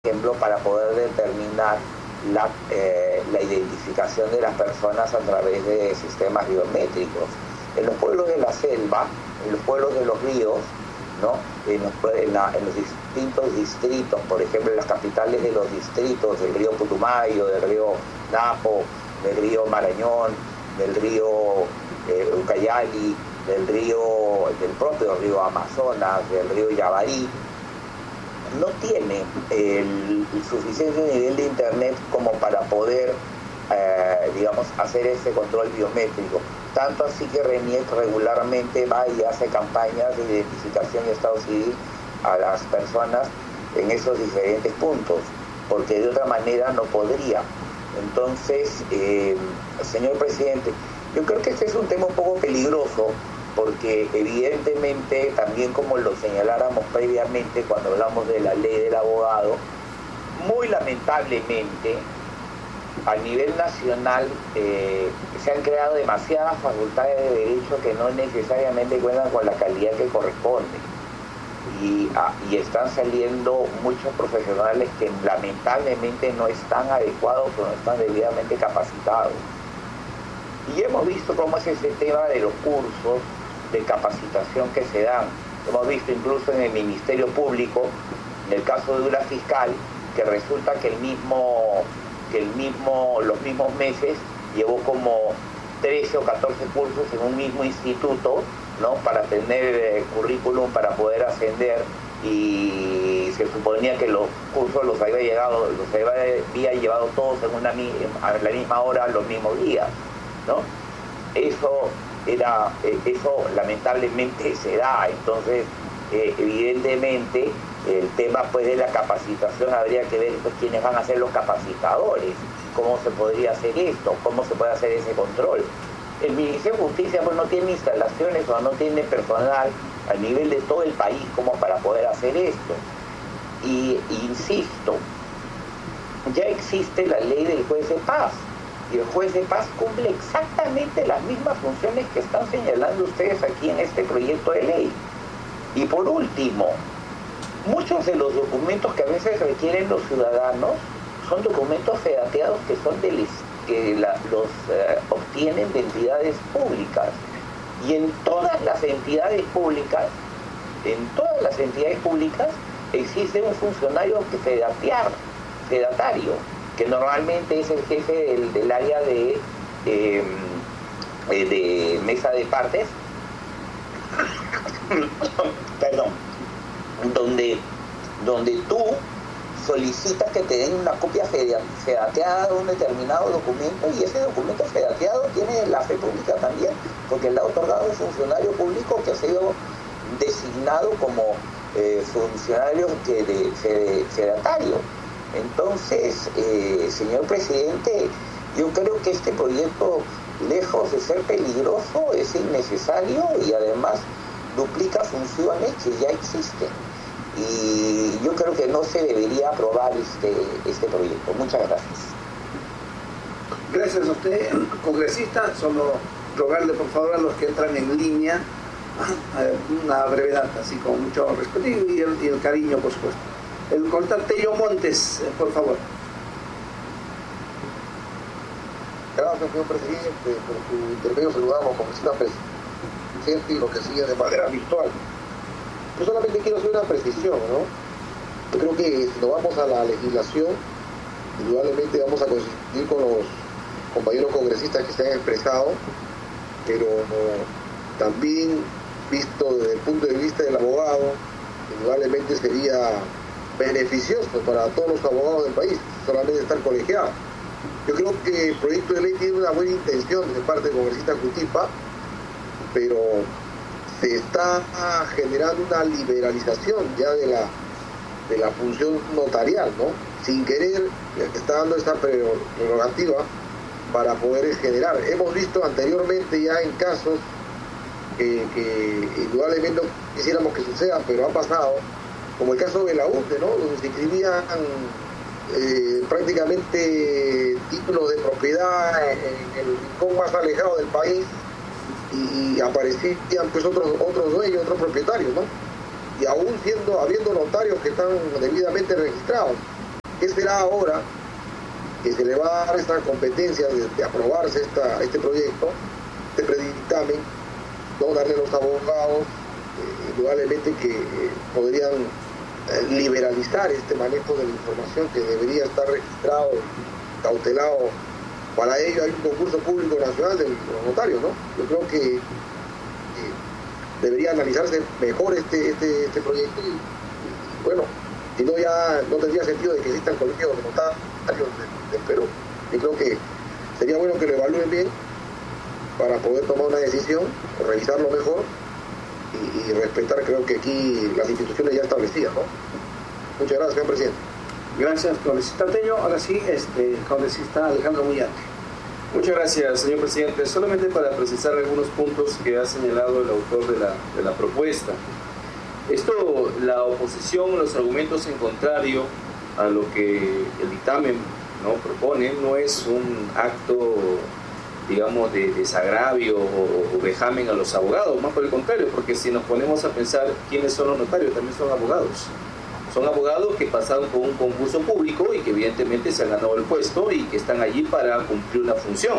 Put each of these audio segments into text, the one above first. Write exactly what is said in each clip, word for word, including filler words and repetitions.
ejemplo, para poder determinar la, eh, la identificación de las personas a través de sistemas biométricos. En los pueblos de la selva, en los pueblos de los ríos, ¿no? en, los, en, la, en los distintos distritos, por ejemplo, en las capitales de los distritos, del río Putumayo, del río Napo, del río Marañón, del río eh, Ucayali, del río, del propio río Amazonas, del río Yavarí, no tiene el, el suficiente nivel de internet como para poder, eh, digamos, hacer ese control biométrico. Tanto así que RENIEC regularmente va y hace campañas de identificación de estado civil a las personas en esos diferentes puntos, porque de otra manera no podría. Entonces, eh, señor presidente, yo creo que este es un tema un poco peligroso, porque evidentemente, también como lo señaláramos previamente cuando hablamos de la ley del abogado, muy lamentablemente a nivel nacional eh, se han creado demasiadas facultades de derecho que no necesariamente cuentan con la calidad que corresponde, y, ah, y están saliendo muchos profesionales que lamentablemente no están adecuados o no están debidamente capacitados. Y hemos visto cómo es ese tema de los cursos de capacitación que se dan. Hemos visto incluso en el Ministerio Público, en el caso de una fiscal, que resulta que el mismo, que el mismo, los mismos meses llevó como trece o catorce cursos en un mismo instituto, ¿no? Para tener eh, currículum para poder ascender, y se suponía que los cursos los había, llegado, los había llevado todos en una, a la misma hora, los mismos días, ¿no? Eso era, eso lamentablemente se da. Entonces, eh, evidentemente, el tema pues de la capacitación habría que ver pues quiénes van a ser los capacitadores, cómo se podría hacer esto, cómo se puede hacer ese control. El Ministerio de Justicia pues no tiene instalaciones o no tiene personal a nivel de todo el país como para poder hacer esto. Y insisto, ya existe la ley del juez de paz, y el juez de paz cumple exactamente las mismas funciones que están señalando ustedes aquí en este proyecto de ley. Y por último, muchos de los documentos que a veces requieren los ciudadanos son documentos fedateados que son del, que la, los eh, obtienen de entidades públicas. Y en todas las entidades públicas, en todas las entidades públicas existe un funcionario que fedatear, fedatario, que normalmente es el jefe del, del área de, eh, de mesa de partes, perdón, donde, donde tú solicitas que te den una copia fedateada de un determinado documento, y ese documento fedateado tiene la fe pública también, porque le ha otorgado un funcionario público que ha sido designado como eh, funcionario que de, fedatario. Entonces, eh, señor presidente, yo creo que este proyecto, lejos de ser peligroso, es innecesario y además duplica funciones que ya existen. Y yo creo que no se debería aprobar este, este proyecto. Muchas gracias. Gracias a usted, congresista. Solo rogarle por favor a los que entran en línea una brevedad, así con mucho respeto y el, y el cariño, por supuesto. El contable Tello Montes, por favor. Gracias, señor presidente. Por su intermedio saludamos como cita presidente y lo que sigue de manera virtual. Yo solamente quiero hacer una precisión, ¿no? Yo creo que si nos vamos a la legislación, indudablemente vamos a coincidir con los compañeros congresistas que se han expresado, pero no, también visto desde el punto de vista del abogado, indudablemente sería beneficioso para todos los abogados del país, solamente estar colegiados. Yo creo que el proyecto de ley tiene una buena intención de parte del congresista Cutipa, pero se está generando una liberalización ya de la, de la función notarial, ¿no? Sin querer, está dando esta prerrogativa para poder generar. Hemos visto anteriormente ya en casos que, que indudablemente no quisiéramos que suceda, pero ha pasado, como el caso de la U T E, ¿no? Donde se inscribían eh, prácticamente títulos de propiedad en, en el rincón más alejado del país, y, y aparecían pues otros otros dueños, otros propietarios, ¿no? Y aún siendo, habiendo notarios que están debidamente registrados. ¿Qué será ahora que se le va a dar esta competencia de, de aprobarse esta, este proyecto, este predictamen, no darle a los abogados, eh, indudablemente que eh, podrían eh, liberalizar este manejo de la información que debería estar registrado, cautelado? Para ello hay un concurso público nacional de los notarios, ¿no? Yo creo que eh, debería analizarse mejor este, este, este proyecto y, y bueno, si no ya no tendría sentido de que existan colegios de notarios del, del Perú. Yo creo que sería bueno que lo evalúen bien para poder tomar una decisión, o revisarlo mejor y, y respetar, creo que aquí las instituciones ya establecidas, ¿no? Muchas gracias, señor presidente. Gracias, congresista Tello. Ahora sí, este, congresista Alejandro Mullante. Muchas gracias, señor presidente. Solamente para precisar algunos puntos que ha señalado el autor de la, de la propuesta. Esto, la oposición, los argumentos en contrario a lo que el dictamen, ¿no?, propone, no es un acto, digamos, de desagravio o, o vejamen a los abogados, más por el contrario, porque si nos ponemos a pensar quiénes son los notarios, también son abogados. Son abogados que pasaron por un concurso público y que evidentemente se han ganado el puesto y que están allí para cumplir una función,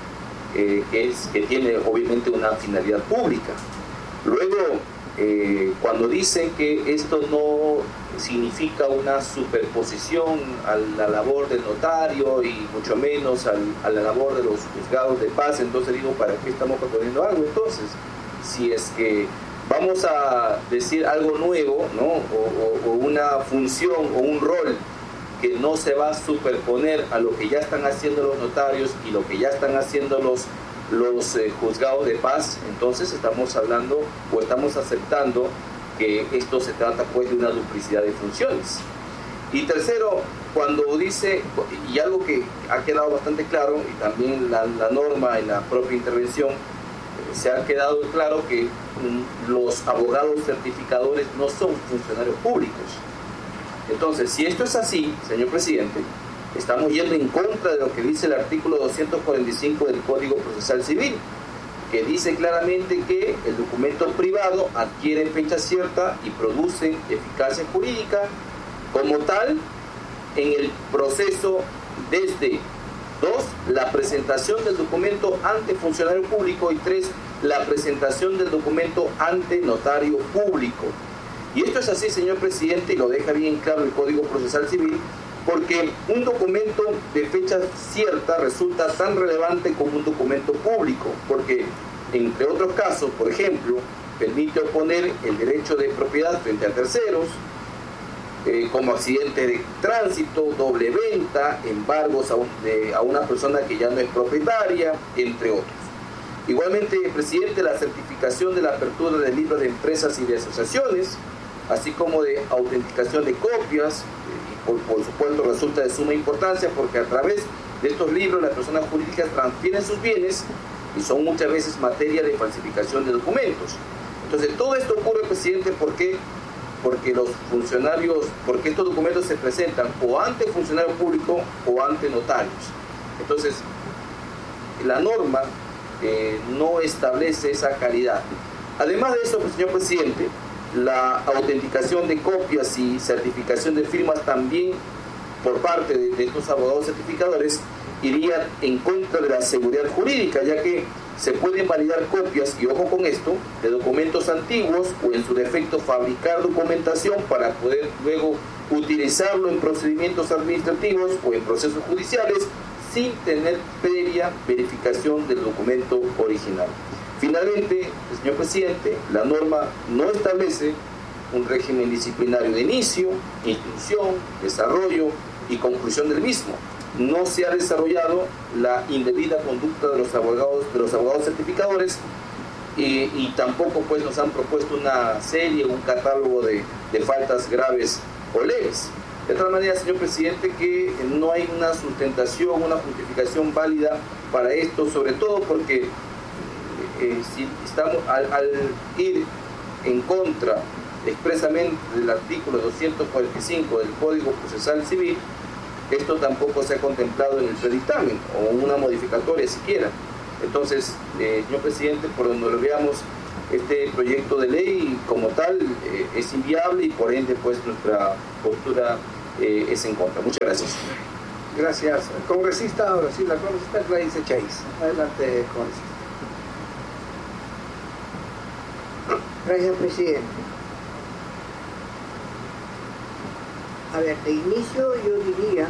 eh, que, es, que tiene obviamente una finalidad pública. Luego, eh, cuando dicen que esto no significa una superposición a la labor del notario y mucho menos al, a la labor de los juzgados de paz, entonces digo, ¿para qué estamos proponiendo algo entonces? Si es que vamos a decir algo nuevo, ¿no?, o, o, o una función o un rol que no se va a superponer a lo que ya están haciendo los notarios y lo que ya están haciendo los, los eh, juzgados de paz, entonces estamos hablando o estamos aceptando que esto se trata pues de una duplicidad de funciones. Y tercero, cuando dice, y algo que ha quedado bastante claro, y también la, la norma en la propia intervención, se ha quedado claro que mm, los abogados certificadores no son funcionarios públicos. Entonces, si esto es así, señor presidente, estamos yendo en contra de lo que dice el artículo doscientos cuarenta y cinco del Código Procesal Civil, que dice claramente que el documento privado adquiere fecha cierta y produce eficacia jurídica como tal en el proceso desde dos, la presentación del documento ante funcionario público y tres, la presentación del documento ante notario público. Y esto es así, señor presidente, y lo deja bien claro el Código Procesal Civil, porque un documento de fecha cierta resulta tan relevante como un documento público, porque entre otros casos, por ejemplo, permite oponer el derecho de propiedad frente a terceros, Eh, como accidente de tránsito, doble venta, embargos a, un, de, a una persona que ya no es propietaria, entre otros. Igualmente, presidente, la certificación de la apertura de libros de empresas y de asociaciones, así como de autenticación de copias, eh, y por, por supuesto resulta de suma importancia porque a través de estos libros las personas jurídicas transfieren sus bienes y son muchas veces materia de falsificación de documentos. Entonces, todo esto ocurre, presidente, porque porque los funcionarios, porque estos documentos se presentan o ante funcionario público o ante notarios. Entonces, la norma eh, no establece esa calidad. Además de eso, pues, señor presidente, la autenticación de copias y certificación de firmas también por parte de, de estos abogados certificadores iría en contra de la seguridad jurídica, ya que se pueden validar copias, y ojo con esto, de documentos antiguos o en su defecto fabricar documentación para poder luego utilizarlo en procedimientos administrativos o en procesos judiciales sin tener previa verificación del documento original. Finalmente, señor presidente, la norma no establece un régimen disciplinario de inicio, instrucción, desarrollo y conclusión del mismo. No se ha desarrollado la indebida conducta de los abogados, de los abogados certificadores y, y tampoco pues nos han propuesto una serie, un catálogo de, de faltas graves o leves. De tal manera, señor presidente, que no hay una sustentación, una justificación válida para esto, sobre todo porque eh, si estamos al, al ir en contra expresamente del artículo doscientos cuarenta y cinco del Código Procesal Civil, esto tampoco se ha contemplado en el predictamen o una modificatoria siquiera. Entonces, eh, señor presidente, por donde lo veamos, este proyecto de ley como tal eh, es inviable y por ende pues nuestra postura eh, es en contra. Muchas gracias. Gracias. Congresista, ahora sí, la congresista Clarice Chase. Adelante, congresista. Gracias, presidente. A ver, de inicio yo diría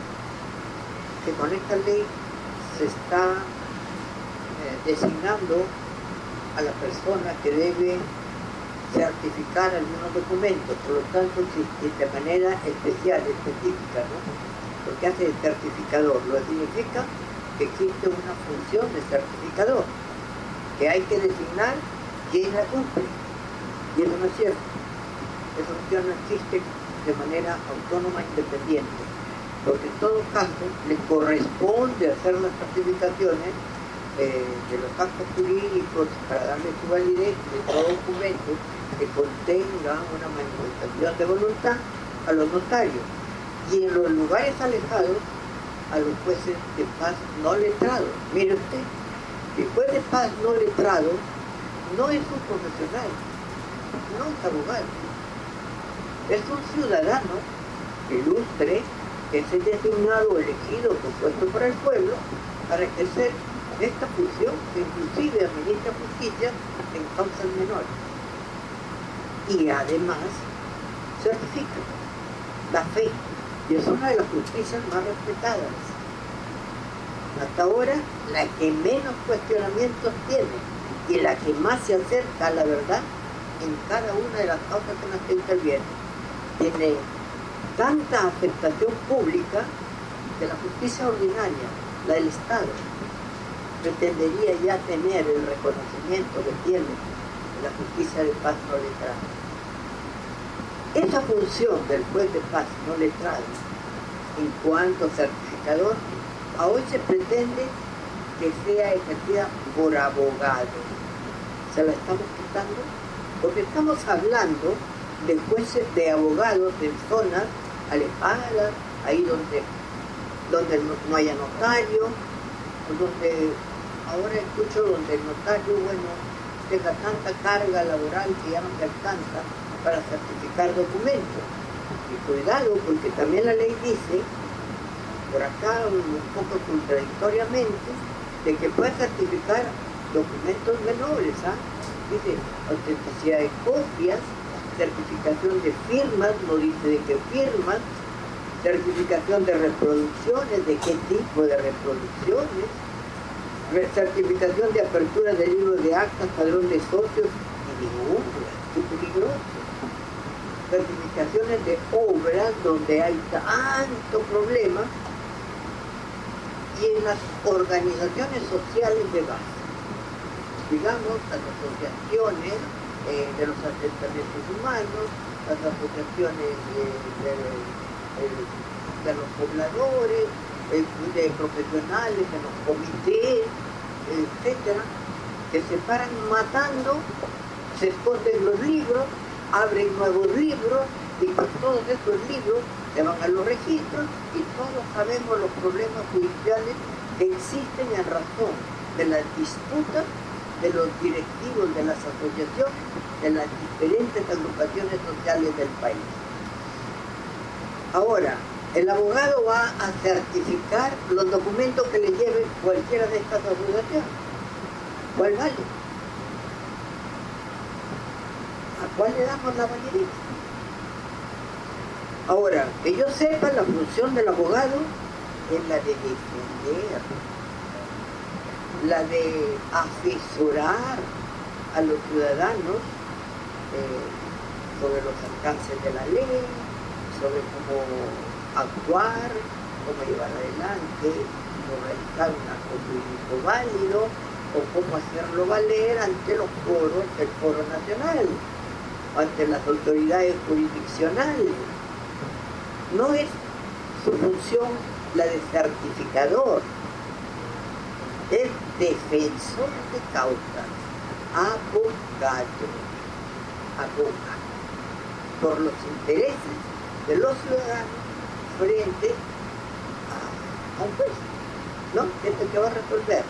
que con esta ley se está eh, designando a la persona que debe certificar algunos documentos, por lo tanto, de manera especial, específica, ¿no? Lo que hace el certificador, lo que significa que existe una función de certificador, que hay que designar quién la cumple, y eso no es cierto. Esa función no existe de manera autónoma e independiente, porque en todo caso le corresponde hacer las certificaciones eh, de los actos jurídicos para darle su validez de todo documento que contenga una manifestación de voluntad a los notarios, y en los lugares alejados a los jueces de paz no letrados. Mire usted, el juez de paz no letrado no es un profesional, no es abogado, es un ciudadano ilustre que es el designado o elegido, propuesto por el pueblo para ejercer esta función, que inclusive administra justicia en causas menores. Y además certifica la fe, y es una de las justicias más respetadas. Hasta ahora, la que menos cuestionamientos tiene y la que más se acerca a la verdad en cada una de las causas en las que interviene. Tiene tanta aceptación pública que la justicia ordinaria, la del Estado, pretendería ya tener el reconocimiento que tiene la justicia de paz no letrada. Esa función del juez de paz no letrado en cuanto certificador, a hoy se pretende que sea ejercida por abogados. Se la estamos quitando porque estamos hablando de jueces, de abogados en zonas alejadas, ahí donde, donde no, no haya notario, donde ahora escucho donde el notario, bueno, deja tanta carga laboral que ya no se alcanza para certificar documentos. Y cuidado, porque también la ley dice, por acá un poco contradictoriamente, de que puede certificar documentos menores, ¿ah? Dice autenticidad de copias, certificación de firmas, no dice de qué firmas, certificación de reproducciones, de qué tipo de reproducciones, certificación de apertura de libros de actas, padrón de socios, y digo, qué peligroso. Certificaciones de obras donde hay tanto problema, y en las organizaciones sociales de base, digamos, las asociaciones eh, de los asentamientos humanos, las asociaciones de, de, de, de los pobladores, eh, de profesionales, de los comités, etcétera, que se paran matando, se esconden los libros, abren nuevos libros, y con todos esos libros se van a los registros, y todos sabemos los problemas judiciales que existen en razón de las disputas de los directivos de las asociaciones, de las diferentes agrupaciones sociales del país. Ahora, el abogado va a certificar los documentos que le lleve cualquiera de estas asociaciones. ¿Cuál vale? ¿A cuál le damos la validez? Ahora, que yo sepa, la función del abogado es la de defender, la de asesorar a los ciudadanos eh, sobre los alcances de la ley, sobre cómo actuar, cómo llevar adelante, cómo realizar un acto jurídico válido, o cómo hacerlo valer ante los foros del Foro Nacional, ante las autoridades jurisdiccionales. No es su función la de certificador, es defensor de causas, abogado, abogado, por los intereses de los ciudadanos frente a, a un juez, ¿no? Que es el que va a resolver.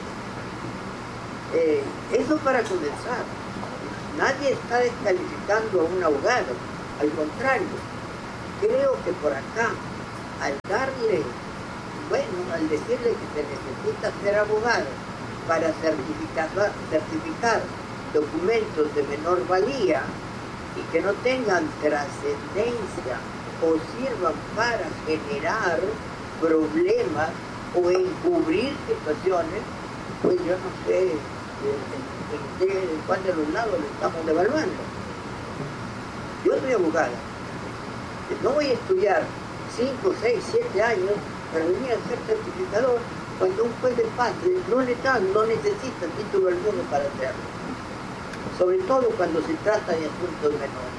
Eh, eso para comenzar. Nadie está descalificando a un abogado, al contrario, creo que por acá, al darle, bueno, al decirle que se necesita ser abogado para certificar, certificar documentos de menor valía y que no tengan trascendencia o sirvan para generar problemas o encubrir situaciones, pues yo no sé en, en, en cuál de los lados lo estamos devaluando. Yo soy abogada, no voy a estudiar cinco, seis, siete años para venir a ser certificador cuando un juez de paz no, le da, no necesita título alguno para hacerlo, sobre todo cuando se trata de asuntos menores.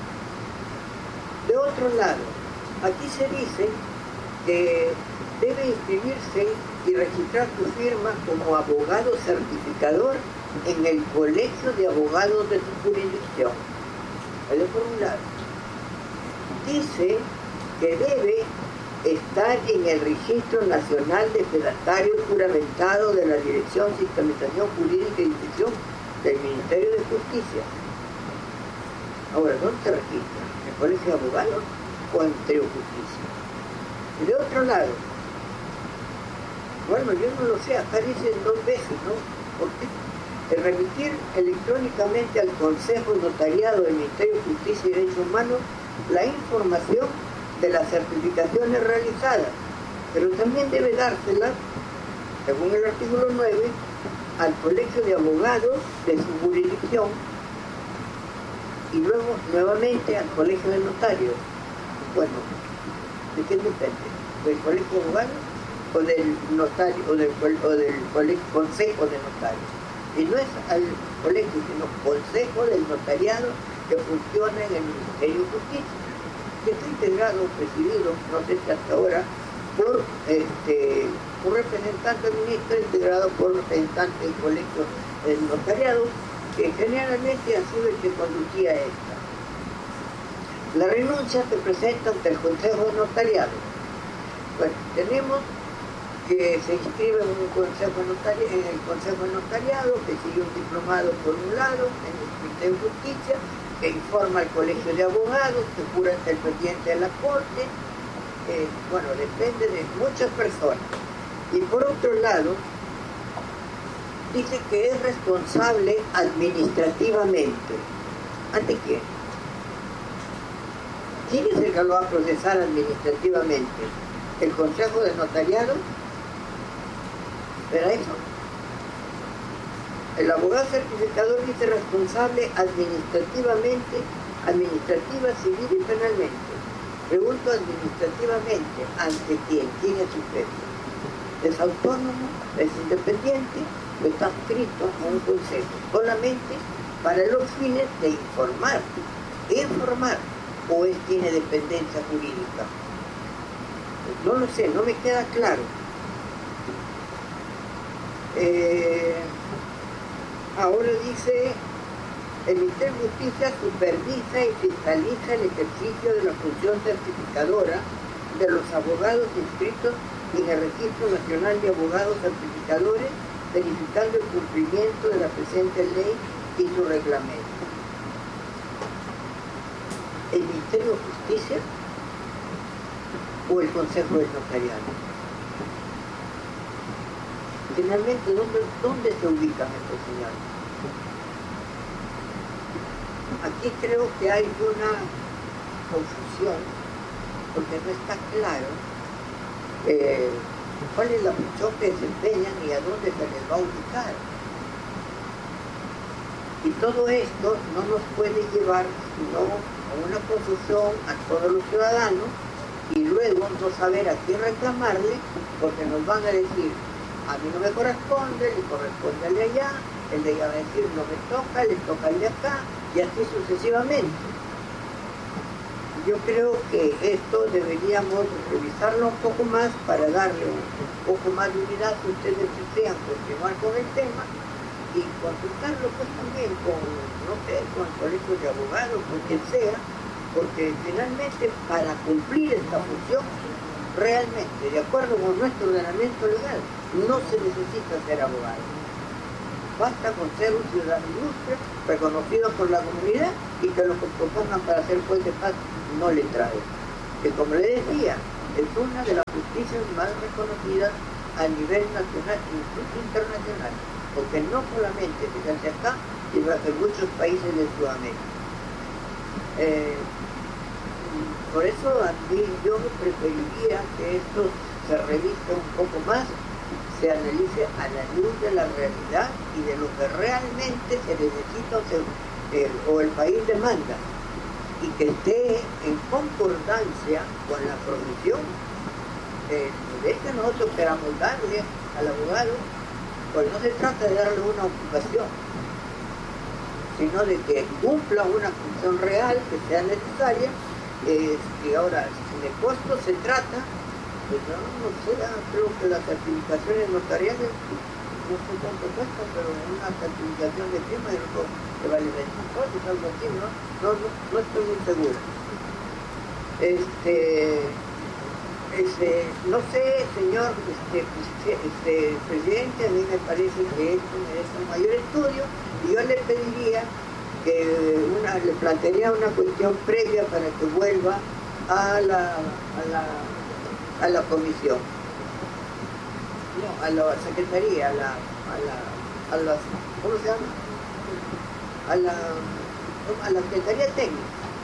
De otro lado, aquí se dice que debe inscribirse y registrar su firma como abogado certificador en el Colegio de Abogados de su jurisdicción. Eso por un lado. Dice que debe estar en el Registro Nacional de Fedatarios Juramentados de la Dirección Sistematización Jurídica y Inspección del Ministerio de Justicia. Ahora, ¿dónde se registra? ¿En el Colegio de Abogados o en Ministerio de Justicia? Y de otro lado, bueno, yo no lo sé, acá dicen dos veces, ¿no? Porque el remitir electrónicamente al Consejo Notariado del Ministerio de Justicia y Derechos Humanos la información de las certificaciones realizadas, pero también debe dársela, según el artículo nueve, al Colegio de Abogados de su jurisdicción y luego nuevamente al Colegio de Notarios. Bueno, ¿de qué depende? ¿Del Colegio de Abogados o del notario o del, o del colegio, Consejo de Notarios? Y no es al colegio, sino Consejo del Notariado que funciona en el Ministerio de Justicia, que está integrado, presidido, no sé si hasta ahora, por este, un representante del ministro, integrado por representantes del Colegio del Notariado, que generalmente ha sido el que conducía esta. La renuncia se presenta ante el Consejo de Notariado. Bueno, tenemos que se inscribe en, un consejo notari en el Consejo de Notariado, que sigue un diplomado por un lado en el Ministerio de Justicia, que informa al Colegio de Abogados, que jura ante el presidente de la Corte, eh, bueno, depende de muchas personas. Y por otro lado, dice que es responsable administrativamente. ¿Ante quién? ¿Quién es el que lo va a procesar administrativamente? ¿El Consejo de Notariado? ¿Pero eso? El abogado certificador dice responsable administrativamente, administrativa, civil y penalmente. Pregunto administrativamente, ¿ante quién? ¿Quién es su jefe? ¿Es autónomo? ¿Es independiente? ¿O está adscrito a un consejo? Solamente para los fines de informar. ¿Informar? ¿O es, tiene dependencia jurídica? No lo sé, no me queda claro. Eh, ahora dice, el Ministerio de Justicia supervisa y fiscaliza el ejercicio de la función certificadora de los abogados inscritos en el Registro Nacional de Abogados Certificadores, verificando el cumplimiento de la presente ley y su reglamento. ¿El Ministerio de Justicia o el Consejo del Notariado? Finalmente, ¿dónde, ¿dónde se ubican estos señores? Aquí creo que hay una confusión, porque no está claro eh, cuál es la función que desempeñan y a dónde se les va a ubicar. Y todo esto no nos puede llevar sino a una confusión a todos los ciudadanos y luego no saber a quién reclamarle, porque nos van a decir, a mí no me corresponde, le corresponde al de allá, el de allá va a decir no me toca, le toca al de acá, y así sucesivamente. Yo creo que esto deberíamos revisarlo un poco más para darle un poco más de unidad que ustedes desean continuar con el tema y consultarlo pues también con, no sé, con el colegio de abogados, con quien sea, porque finalmente para cumplir esta función realmente, de acuerdo con nuestro ordenamiento legal, no se necesita ser abogado. Basta con ser un ciudadano ilustre, reconocido por la comunidad y que lo que propongan para ser juez de paz no le trae. que como le decía, es una de las justicias más reconocidas a nivel nacional e incluso internacional, porque no solamente se hace acá, sino en muchos países de Sudamérica. Eh, por eso a mí yo preferiría que esto se revise un poco más, se analice a la luz de la realidad y de lo que realmente se necesita o, se, eh, o el país demanda, y que esté en concordancia con la profesión. Eh, de que nosotros queramos darle al abogado, pues no se trata de darle una ocupación, sino de que cumpla una función real que sea necesaria. Eh, y ahora, si de costo se trata, pues no, no sé, creo que las certificaciones notariales, no sé cuánto cuesta, pero una certificación de firma y luego que vale veinticinco cosas, algo así, ¿no? No, no, no estoy muy seguro. Este, este, no sé, señor este, este, presidente, a mí me parece que esto merece un mayor estudio, y yo le pediría que una, le plantearía una cuestión previa para que vuelva a la, a la, a la comisión, no, a la secretaría, a la, a la, a las, ¿cómo se llama? A la, a la secretaría técnica.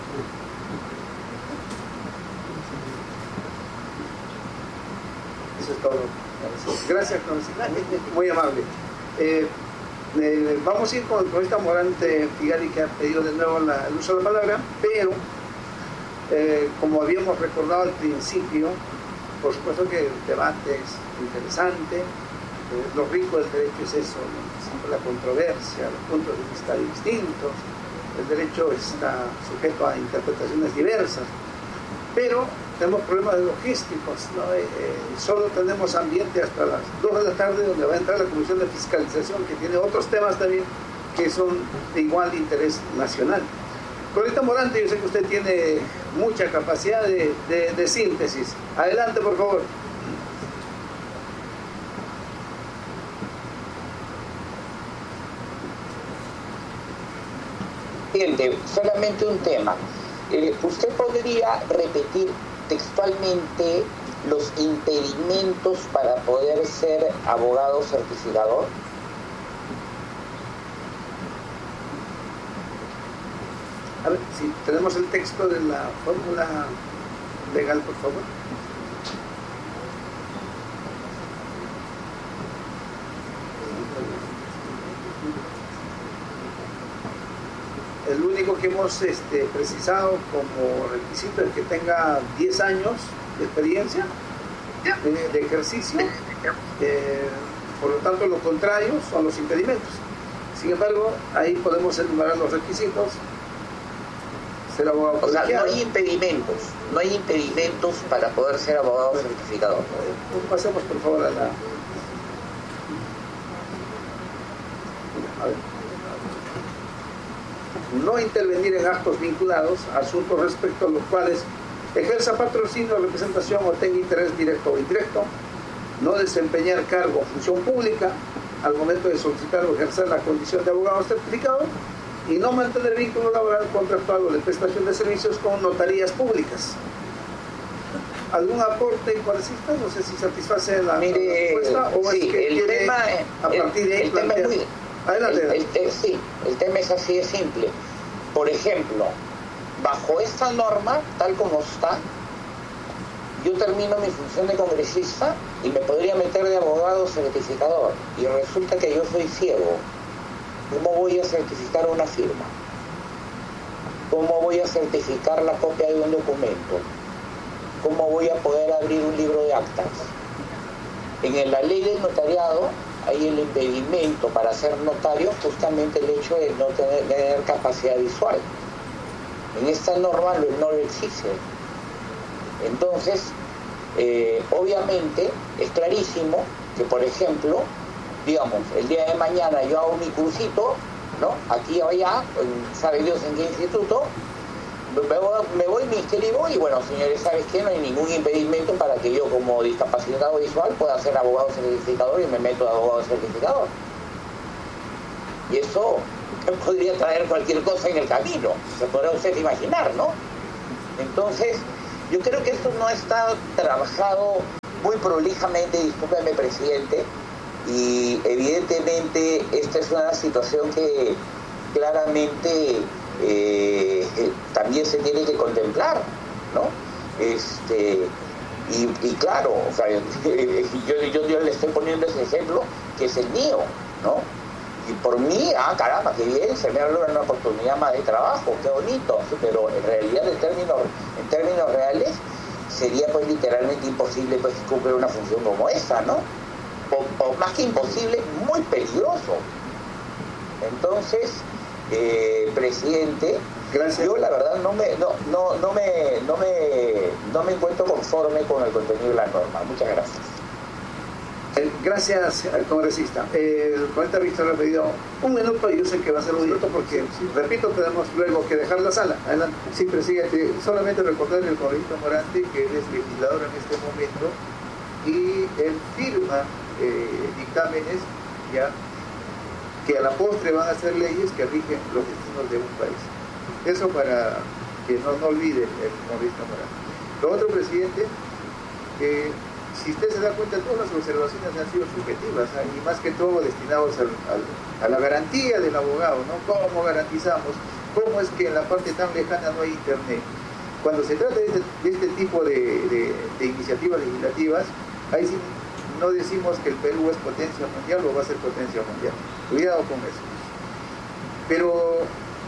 Eso es todo. Gracias, muy amable. Eh, Eh, vamos a ir con, con esta Morante Figali, que ha pedido de nuevo la, el uso de la palabra, pero eh, como habíamos recordado al principio, por supuesto que el debate es interesante, eh, lo rico del derecho es eso, ¿no? Siempre la controversia, los puntos de vista distintos, el derecho está sujeto a interpretaciones diversas, pero tenemos problemas logísticos, ¿no? Eh, eh, solo tenemos ambiente hasta las dos de la tarde, donde va a entrar la Comisión de Fiscalización, que tiene otros temas también que son de igual interés nacional. Coronita Morante, yo sé que usted tiene mucha capacidad de, de, de síntesis. Adelante, por favor. Siguiente, solamente un tema. Eh, ¿Usted podría repetir textualmente los impedimentos para poder ser abogado certificador? A ver, si tenemos el texto de la fórmula legal, por favor. El único que hemos este, precisado como requisito es que tenga diez años de experiencia de, de ejercicio, eh, por lo tanto lo contrario son los impedimentos. Sin embargo, ahí podemos enumerar los requisitos. Ser abogado o sea, colegiado. no hay impedimentos, no hay impedimentos para poder ser abogado bueno, certificador. Eh, pasemos por favor a la... A ver. No intervenir en actos vinculados a asuntos respecto a los cuales ejerza patrocinio, representación o tenga interés directo o indirecto, no desempeñar cargo o función pública al momento de solicitar o ejercer la condición de abogado certificado, y no mantener vínculo laboral, contractual o de prestación de servicios con notarías públicas. ¿Algún aporte congresista? No sé si satisface la, Mire, la respuesta o sí, es que el quiere tema, a partir de ahí el, tema es muy, adelante. El, el, el, sí, el tema es así de simple. Por ejemplo, bajo esta norma, tal como está, yo termino mi función de congresista y me podría meter de abogado certificador, y resulta que yo soy ciego. ¿Cómo voy a certificar una firma? ¿Cómo voy a certificar la copia de un documento? ¿Cómo voy a poder abrir un libro de actas? En la ley del notariado hay el impedimento para ser notario, justamente el hecho de no tener, tener capacidad visual. En esta norma no lo existe. Entonces, eh, obviamente, es clarísimo que, por ejemplo, digamos, el día de mañana yo hago mi cursito, ¿no? Aquí o allá, sabe Dios en qué instituto, me voy, me voy, me inscribo y bueno, señores, ¿sabes qué? No hay ningún impedimento para que yo como discapacitado visual pueda ser abogado certificador y me meto de abogado certificador. Y eso podría traer cualquier cosa en el camino, se podrá usted imaginar, ¿no? Entonces, Yo creo que esto no está trabajado muy prolijamente, discúlpeme, presidente, y evidentemente esta es una situación que claramente eh, también se tiene que contemplar, ¿no? Este, y, y claro, o sea, yo, yo, yo le estoy poniendo ese ejemplo que es el mío, ¿no? Y por mí, ah, caramba, qué bien, se me abre una oportunidad más de trabajo, qué bonito, pero en realidad en términos, en términos reales sería pues literalmente imposible pues cumplir una función como esa, ¿no? O, o más que imposible, muy peligroso. Entonces, eh, presidente, gracias. Yo la verdad no me, no, no, no me, no me, no me encuentro conforme con el contenido de la norma. Muchas gracias. Gracias, congresista. El congresista Víctor le ha pedido un minuto, y yo sé que va a ser un minuto porque, repito, tenemos luego que dejar la sala. Adelante. Sí, presidente, solamente recordarle al congresista Morante que él es legislador en este momento y él firma eh, dictámenes ya que a la postre van a ser leyes que rigen los destinos de un país. Eso para que no, no olvide el congresista Morante. Lo otro, presidente, que eh, si usted se da cuenta, todas las observaciones han sido subjetivas, ¿eh? Y más que todo destinados al, al, a la garantía del abogado, ¿no? ¿Cómo garantizamos? ¿Cómo es que en la parte tan lejana no hay internet? Cuando se trata de este, de este tipo de, de, de iniciativas legislativas, ahí sí no decimos que el Perú es potencia mundial o va a ser potencia mundial. Cuidado con eso. Pero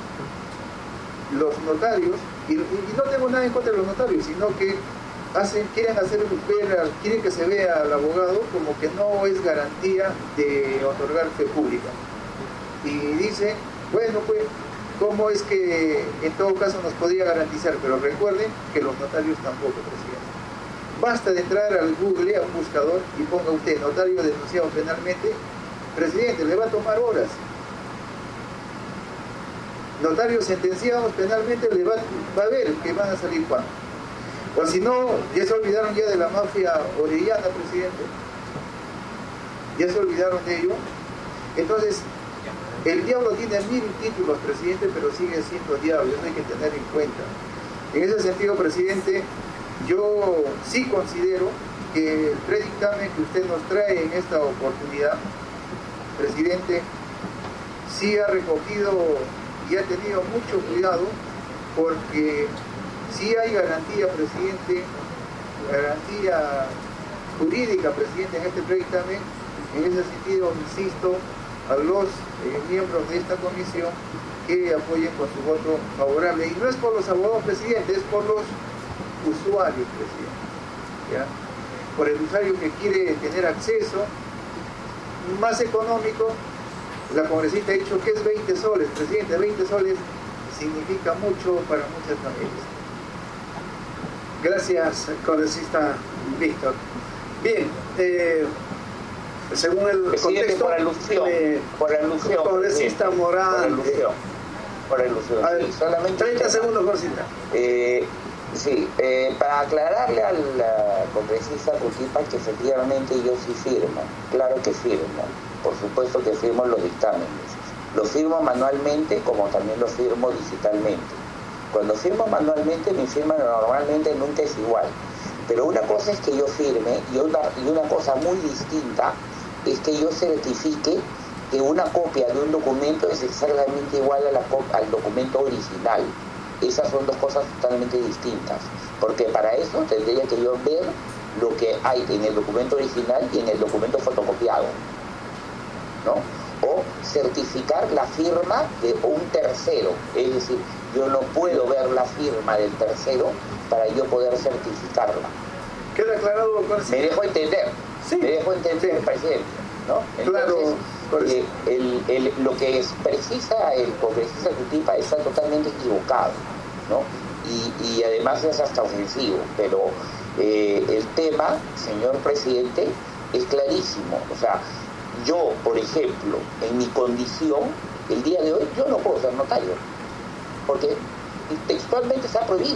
los notarios, y, y no tengo nada en contra de los notarios, sino que Hacen, quieren hacer ver, quieren que se vea al abogado como que no es garantía de otorgar fe pública. Y dice, bueno, pues, ¿cómo es que en todo caso nos podría garantizar? Pero recuerden que los notarios tampoco, presidente. Basta de entrar al Google, a un buscador, y ponga usted notario denunciado penalmente. Presidente, le va a tomar horas. Notarios sentenciados penalmente, le va, va a ver que van a salir cuándo. O si no, ya se olvidaron ya de la mafia orellana, presidente. Ya se olvidaron de ello. Entonces, el diablo tiene mil títulos, presidente, pero sigue siendo diablo. Eso hay que tener en cuenta. En ese sentido, presidente, yo sí considero que el predictamen que usted nos trae en esta oportunidad, presidente, sí ha recogido y ha tenido mucho cuidado, porque sí hay garantía, presidente, garantía jurídica, presidente, en este dictamen. En ese sentido, insisto a los eh, miembros de esta comisión que apoyen con su voto favorable. Y no es por los abogados, presidente, es por los usuarios, presidente. ¿Ya? Por el usuario que quiere tener acceso más económico. La congresista ha dicho que es veinte soles, presidente, veinte soles significa mucho para muchas familias. Gracias, congresista Víctor. Bien, eh, según el presidente, contexto... Por alusión, eh, por alusión. Congresista Morán... Por alusión, por alusión. A ver, sí, solamente treinta segundos, congresista. Eh, sí, eh, para aclararle al uh, congresista Cutipa que efectivamente yo sí firmo, claro que firmo, por supuesto que firmo los dictámenes. Los firmo manualmente como también los firmo digitalmente. Cuando firmo manualmente, mi firma normalmente nunca es igual. Pero una cosa es que yo firme y una, y una cosa muy distinta es que yo certifique que una copia de un documento es exactamente igual a la, al documento original. Esas son dos cosas totalmente distintas. Porque para eso tendría que yo ver lo que hay en el documento original y en el documento fotocopiado, ¿no? O certificar la firma de un tercero, es decir, yo no puedo ver la firma del tercero para yo poder certificarla. ¿Queda aclarado, congresista? Me dejo entender, sí. me dejo entender, sí. Presidente, ¿no? Entonces, claro, eh, el, el, lo que es, precisa el congresista Cutipa está totalmente equivocado, ¿no? Y, y además es hasta ofensivo, pero eh, el tema, señor presidente, es clarísimo. O sea, yo, por ejemplo, en mi condición, el día de hoy, yo no puedo ser notario, porque textualmente está prohibido,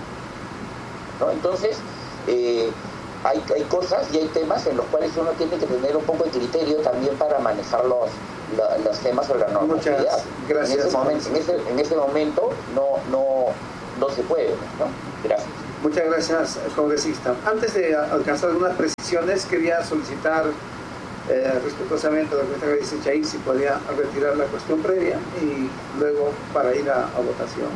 ¿no? Entonces, eh, hay, hay cosas y hay temas en los cuales uno tiene que tener un poco de criterio también para manejar los, la, los temas sobre la normatividad. Muchas gracias. En ese momento, en ese, en ese momento no, no, no se puede, ¿no? Gracias. Muchas gracias, congresista. Antes de alcanzar algunas precisiones, quería solicitar eh, respetuosamente a la congresista Chaí si podía retirar la cuestión previa y luego para ir a, a votación.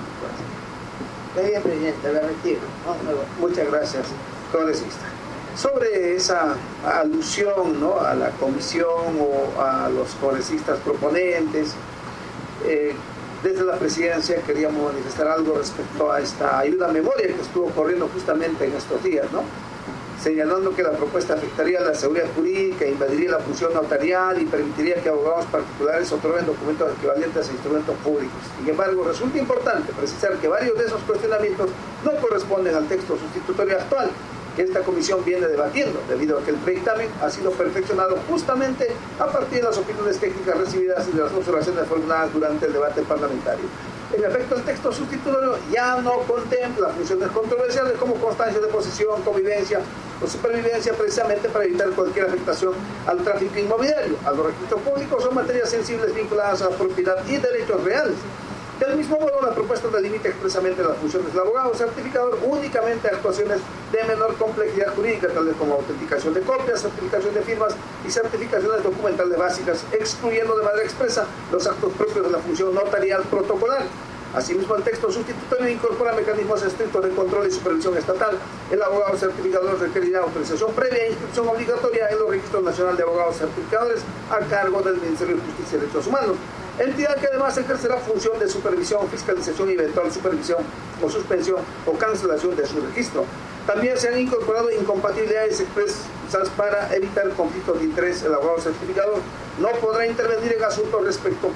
Está bien, presidente, la retiro. Vamos. Muchas gracias, congresista. Sobre esa alusión, ¿no?, a la comisión o a los congresistas proponentes, eh, desde la presidencia queríamos manifestar algo respecto a esta ayuda a memoria que estuvo corriendo justamente en estos días, ¿no?, señalando que la propuesta afectaría la seguridad jurídica, invadiría la función notarial y permitiría que abogados particulares otorguen documentos equivalentes a instrumentos públicos. Sin embargo, resulta importante precisar que varios de esos cuestionamientos no corresponden al texto sustitutorio actual que esta comisión viene debatiendo, debido a que el dictamen ha sido perfeccionado justamente a partir de las opiniones técnicas recibidas y de las observaciones formuladas durante el debate parlamentario. En efecto, el texto sustitutorio ya no contempla funciones controversiales como constancia de posesión, convivencia o supervivencia, precisamente para evitar cualquier afectación al tráfico inmobiliario, a los registros públicos o materias sensibles vinculadas a la propiedad y derechos reales. Del mismo modo, la propuesta delimita expresamente las funciones del abogado certificador únicamente a actuaciones de menor complejidad jurídica, tales como autenticación de copias, certificación de firmas y certificaciones documentales básicas, excluyendo de manera expresa los actos propios de la función notarial protocolar. Asimismo, el texto sustitutorio incorpora mecanismos estrictos de control y supervisión estatal. El abogado certificador requerirá autorización previa e inscripción obligatoria en los registros nacionales de abogados certificadores a cargo del Ministerio de Justicia y Derechos Humanos, entidad que además ejercerá función de supervisión, fiscalización y eventual supervisión o suspensión o cancelación de su registro. También se han incorporado incompatibilidades expresas para evitar conflictos de interés. El abogado certificador no podrá intervenir en asuntos respecto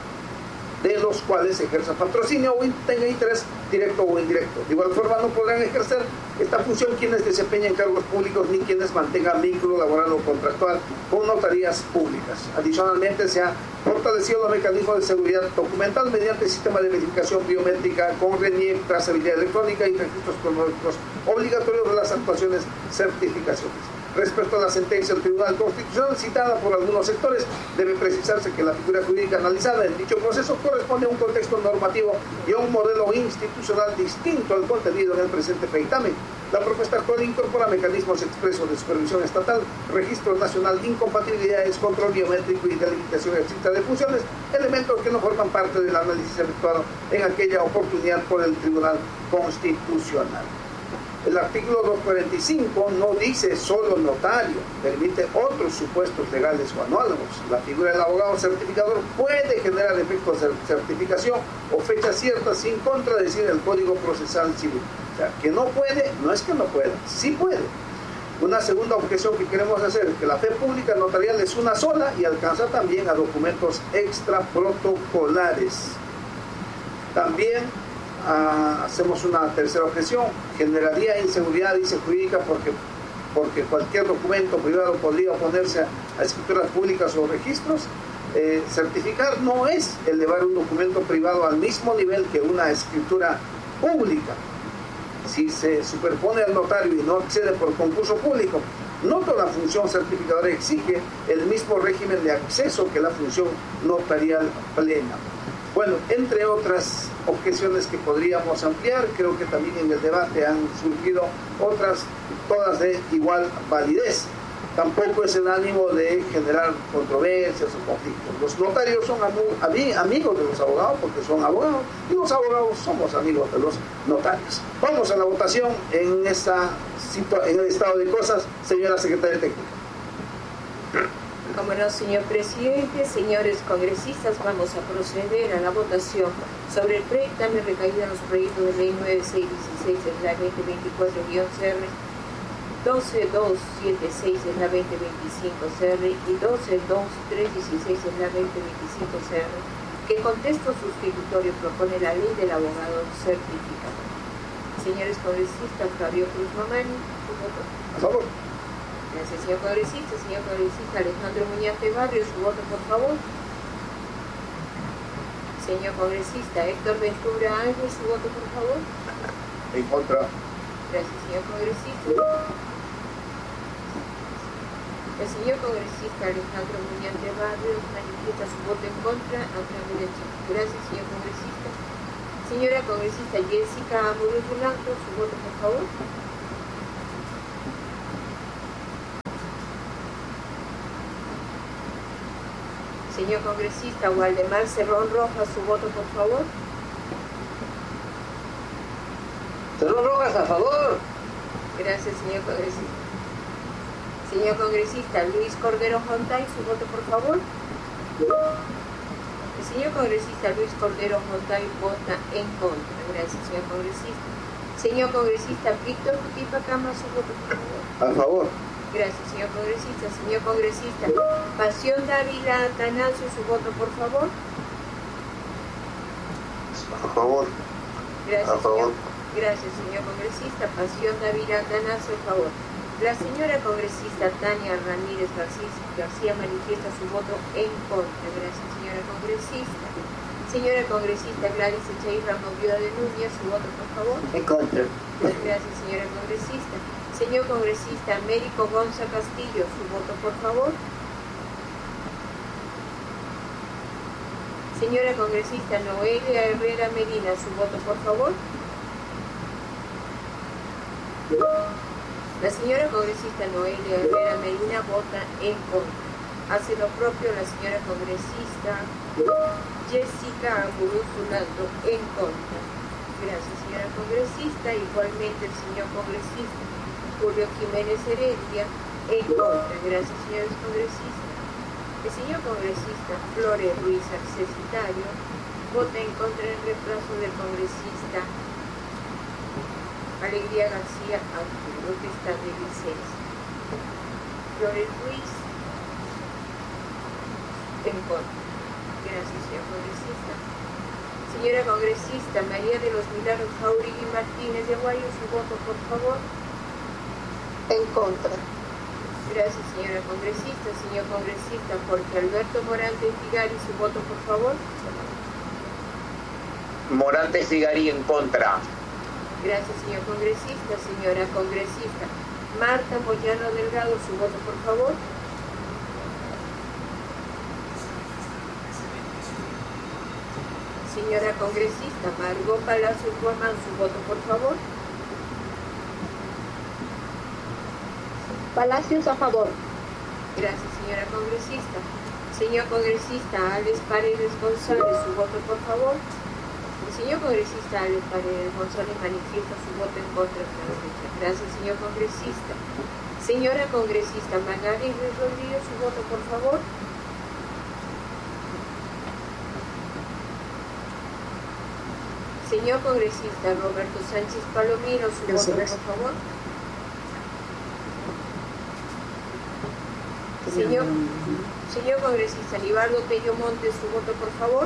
de los cuales ejerza patrocinio o tenga interés directo o indirecto. De igual forma, no podrán ejercer esta función quienes desempeñen cargos públicos ni quienes mantengan vínculo laboral o contractual con notarías públicas. Adicionalmente, se ha fortalecido los mecanismos de seguridad documental mediante el sistema de verificación biométrica con RENIEC, trazabilidad electrónica y registros cronológicos obligatorios de las actuaciones certificaciones. Respecto a la sentencia del Tribunal Constitucional citada por algunos sectores, debe precisarse que la figura jurídica analizada en dicho proceso corresponde a un contexto normativo y a un modelo institucional distinto al contenido en el presente dictamen. La propuesta actual incorpora mecanismos expresos de supervisión estatal, registro nacional, incompatibilidades, control biométrico y delimitación estricta de funciones, elementos que no forman parte del análisis efectuado en aquella oportunidad por el Tribunal Constitucional. El artículo doscientos cuarenta y cinco no dice solo notario, permite otros supuestos legales o análogos. La figura del abogado certificador puede generar efectos de certificación o fechas ciertas sin contradecir el Código Procesal Civil. O sea, que no puede, no es que no pueda, sí puede. Una segunda objeción que queremos hacer es que la fe pública notarial es una sola y alcanza también a documentos extraprotocolares. También Uh, hacemos una tercera objeción. Generaría inseguridad, dice, jurídica porque, porque cualquier documento privado podría oponerse a, a escrituras públicas o registros. Eh, certificar no es elevar un documento privado al mismo nivel que una escritura pública. Si se superpone al notario y no accede por concurso público, no toda la función certificadora exige el mismo régimen de acceso que la función notarial plena. Bueno, entre otras objeciones que podríamos ampliar, creo que también en el debate han surgido otras, todas de igual validez. Tampoco es el ánimo de generar controversias o conflictos. Los notarios son am amigos de los abogados porque son abogados y los abogados somos amigos de los notarios. Vamos a la votación en, esta, en el estado de cosas, señora secretaria técnica. Como no, señor presidente, señores congresistas, vamos a proceder a la votación sobre el proyecto de recaída en los proyectos de ley nueve seis dieciséis de la veinte veinticuatro C R, doce dos setenta y seis de la veinte veinticinco C R y doce dos tres dieciséis de la veinte veinticinco C R, que con texto sustitutorio propone la ley del abogado certificador. Señores congresistas, Fabio Cruz Mamani, su voto. A favor. Gracias, señor congresista. Señor congresista Alejandro Muñante Barrio, su voto, por favor. Señor congresista Héctor Ventura Ángel, su voto, por favor. En contra. Gracias, señor congresista. El señor congresista Alejandro Muñante Barrio manifiesta su voto en contra, aunque no le chico. Gracias, señor congresista. Señora congresista Jessica Murillo Blanco, su voto, por favor. Señor congresista Waldemar Cerrón Rojas, su voto, por favor. Cerrón Rojas, a favor. Gracias, señor congresista. Señor congresista Luis Cordero Jontay, su voto, por favor. El señor congresista Luis Cordero Jontay vota en contra. Gracias, señor congresista. Señor congresista Víctor Cutipa Cama, su voto, por favor. A favor. Gracias, señor congresista. Señor congresista Pasión Dávila Atanasio, su voto, por favor. A favor. Gracias, A favor. señor. Gracias, señor congresista. Pasión Dávila Atanasio, a favor. La señora congresista Tania Ramírez García, García manifiesta su voto en contra. Gracias, señora congresista. Señora congresista Gladys Echaí Ramos Viuda de Núñez, su voto, por favor. En contra. Gracias, señora congresista. Señor congresista Américo Gonza Castillo, su voto, por favor. Señora congresista Noelia Herrera Medina, su voto, por favor. La señora congresista Noelia Herrera Medina vota en contra. Hace lo propio la señora congresista Jessica Amuruzulando en contra. Gracias, señora congresista. Igualmente el señor congresista Julio Jiménez Heredia en contra. Gracias, señores congresistas. El señor congresista Flores Ruiz Accesitario vota en contra del reemplazo del congresista Alegría García Arturo, que está de licencia. Flores Ruiz en contra. Gracias, señor congresista. Señora congresista María de los Milagros Jauregui Martínez de Aguayo, su voto, por favor. En contra. Gracias, señora congresista. Señor congresista Jorge Alberto Morante Figari, su voto, por favor. Morante Figari en contra. Gracias, señor congresista. Señora congresista Marta Moyano Delgado, su voto, por favor. Señora congresista Margot Palacio Guamán, su voto, por favor. Palacios a favor. Gracias, señora congresista. Señor congresista Alex Paredes González, su voto, por favor. El señor congresista Alex Paredes González manifiesta su voto en contra de la fecha. Gracias, señor congresista. Señora congresista Magali Ruiz Rodríguez, su voto, por favor. Señor congresista Roberto Sánchez Palomino, su voto, por favor. Señor, señor congresista Libardo Tello Montes, su voto, por favor.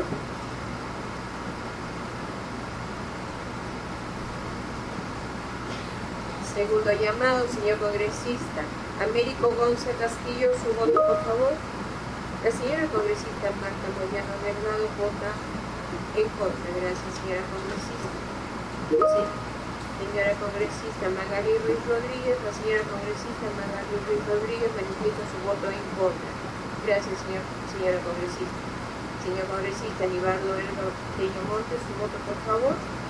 Segundo llamado, señor congresista Américo Gonza Castillo, su voto, por favor. La señora congresista Marta Moyano Delgado vota en contra. Gracias, señora congresista. Sí. Señora congresista Magali Ruiz Rodríguez, la señora congresista Magali Ruiz Rodríguez manifiesta su voto en contra. Gracias, señor, señora congresista. Señor congresista Libardo Tello Montes, su voto, por favor.